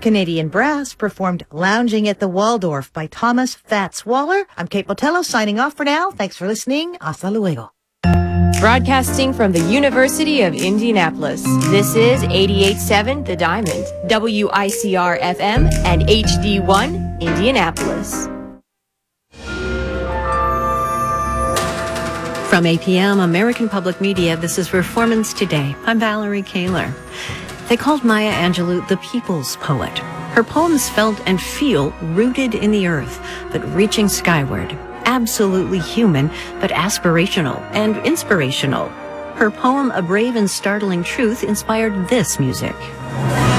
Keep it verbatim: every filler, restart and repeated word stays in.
Canadian Brass performed Lounging at the Waldorf by Thomas Fats Waller. I'm Kate Botello signing off for now. Thanks for listening. Hasta luego. Broadcasting from the University of Indianapolis, this is eighty-eight point seven The Diamond, W I C R F M, and H D one Indianapolis. From A P M, American Public Media, this is Performance Today. I'm Valerie Kaler. They called Maya Angelou the people's poet. Her poems felt and feel rooted in the earth, but reaching skyward. Absolutely human, but aspirational and inspirational. Her poem, A Brave and Startling Truth, inspired this music.